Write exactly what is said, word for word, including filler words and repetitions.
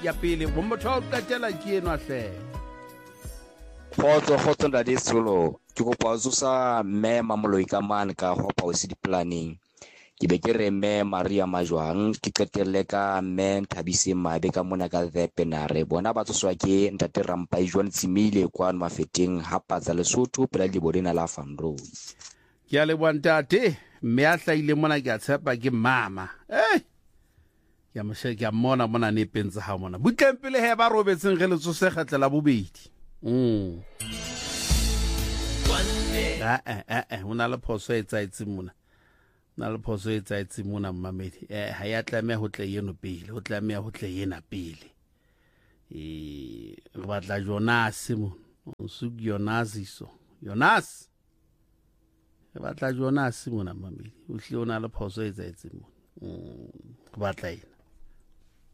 ya pele bo motho wa qetela ke eno hle Khotso khotso ndadi solo ke go pausa mme mamoloi ka man ka go pausa di planning ke be ke re mme Maria Majwang ke qetelle ka mme Thabise Mabe ka mona ka the penare bona ba tsoswa ke ntate Rampai John Tsimile kwa mafeteng hapa tsa Lesotho pela di bodina la Van Road. ke a le bontate mme a hlaile mona ke a tshepa ke mama eh ke a moshe ke a mona mona ne pentse ha mona butlempele he ba robetseng ge letso se khatlela bobedi mm a a a una le phoso e tsaitse mona na le phoso e tsaitse mona mmamedi eh ha ya tlame ho tle yeno pele ho tlame ho tle yena pele eh re batla Jonas mo o su Jonas iso Jonas re batla Jonas mona mmamedi o hle ona le phoso e tsaitse mona mm re batla